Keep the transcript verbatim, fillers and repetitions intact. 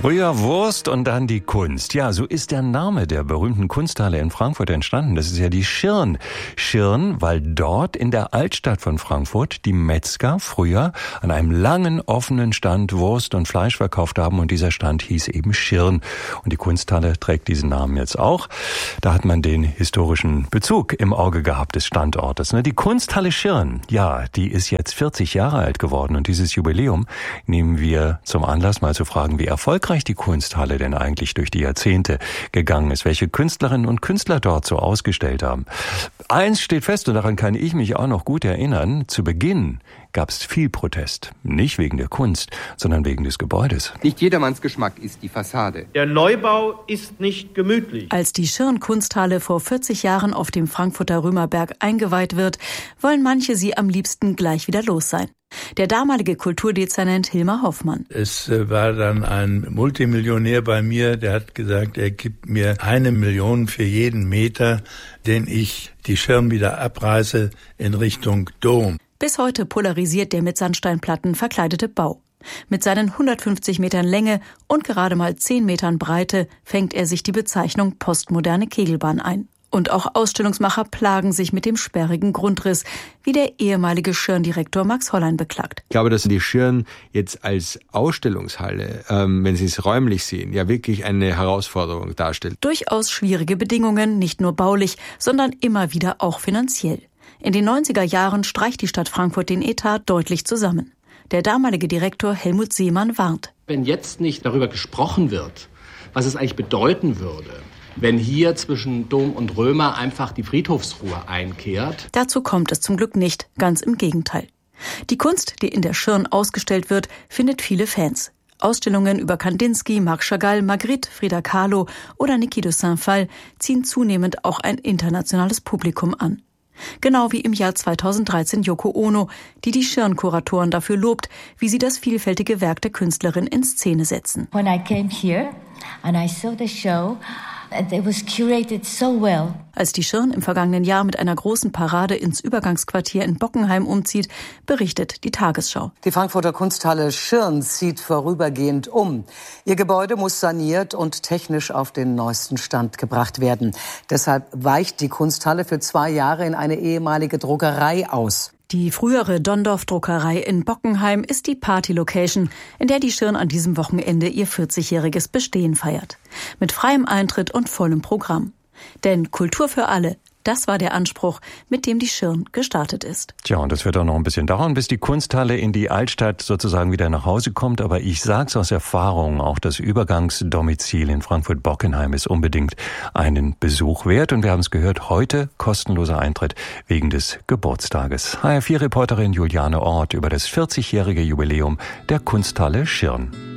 Früher Wurst und dann die Kunst. Ja, so ist der Name der berühmten Kunsthalle in Frankfurt entstanden. Das ist ja die Schirn. Schirn, weil dort in der Altstadt von Frankfurt die Metzger früher an einem langen offenen Stand Wurst und Fleisch verkauft haben und dieser Stand hieß eben Schirn. Und die Kunsthalle trägt diesen Namen jetzt auch. Da hat man den historischen Bezug im Auge gehabt des Standortes. Die Kunsthalle Schirn, ja, die ist jetzt vierzig Jahre alt geworden und dieses Jubiläum nehmen wir zum Anlass, mal zu fragen, wie erfolgreich die Kunsthalle denn eigentlich durch die Jahrzehnte gegangen ist, welche Künstlerinnen und Künstler dort so ausgestellt haben. Eins steht fest, und daran kann ich mich auch noch gut erinnern, zu Beginn gab es viel Protest. Nicht wegen der Kunst, sondern wegen des Gebäudes. Nicht jedermanns Geschmack ist die Fassade. Der Neubau ist nicht gemütlich. Als die Schirn-Kunsthalle vor vierzig Jahren auf dem Frankfurter Römerberg eingeweiht wird, wollen manche sie am liebsten gleich wieder los sein. Der damalige Kulturdezernent Hilmar Hoffmann. Es war dann ein Multimillionär bei mir, der hat gesagt, er gibt mir eine Million für jeden Meter, den ich die Schirn wieder abreiße in Richtung Dom. Bis heute polarisiert der mit Sandsteinplatten verkleidete Bau. Mit seinen hundertfünfzig Metern Länge und gerade mal zehn Metern Breite fängt er sich die Bezeichnung postmoderne Kegelbahn ein. Und auch Ausstellungsmacher plagen sich mit dem sperrigen Grundriss, wie der ehemalige Schirn-Direktor Max Hollein beklagt. Ich glaube, dass die Schirn jetzt als Ausstellungshalle, ähm, wenn Sie es räumlich sehen, ja wirklich eine Herausforderung darstellt. Durchaus schwierige Bedingungen, nicht nur baulich, sondern immer wieder auch finanziell. In den neunziger Jahren streicht die Stadt Frankfurt den Etat deutlich zusammen. Der damalige Direktor Helmut Seemann warnt. Wenn jetzt nicht darüber gesprochen wird, was es eigentlich bedeuten würde, wenn hier zwischen Dom und Römer einfach die Friedhofsruhe einkehrt. Dazu kommt es zum Glück nicht, ganz im Gegenteil. Die Kunst, die in der Schirn ausgestellt wird, findet viele Fans. Ausstellungen über Kandinsky, Marc Chagall, Magritte, Frida Kahlo oder Niki de Saint-Phalle ziehen zunehmend auch ein internationales Publikum an. Genau wie im Jahr zweitausenddreizehn Yoko Ono, die die Schirn-Kuratoren dafür lobt, wie sie das vielfältige Werk der Künstlerin in Szene setzen. When I came here and I saw the show, it was curated so well. Als die Schirn im vergangenen Jahr mit einer großen Parade ins Übergangsquartier in Bockenheim umzieht, berichtet die Tagesschau. Die Frankfurter Kunsthalle Schirn zieht vorübergehend um. Ihr Gebäude muss saniert und technisch auf den neuesten Stand gebracht werden. Deshalb weicht die Kunsthalle für zwei Jahre in eine ehemalige Druckerei aus. Die frühere Dondorf-Druckerei in Bockenheim ist die Party-Location, in der die Schirn an diesem Wochenende ihr vierzigjähriges Bestehen feiert. Mit freiem Eintritt und vollem Programm. Denn Kultur für alle, das war der Anspruch, mit dem die Schirn gestartet ist. Tja, und das wird auch noch ein bisschen dauern, bis die Kunsthalle in die Altstadt sozusagen wieder nach Hause kommt. Aber ich sag's aus Erfahrung, auch das Übergangsdomizil in Frankfurt-Bockenheim ist unbedingt einen Besuch wert. Und wir haben es gehört, heute kostenloser Eintritt wegen des Geburtstages. H R vier Reporterin Juliane Ort über das vierzigjährige Jubiläum der Kunsthalle Schirn.